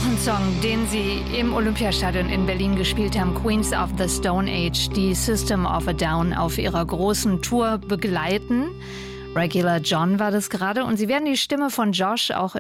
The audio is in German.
Auch ein Song, den sie im Olympiastadion in Berlin gespielt haben, Queens of the Stone Age, die System of a Down auf ihrer großen Tour begleiten. Regular John war das gerade und sie werden die Stimme von Josh auch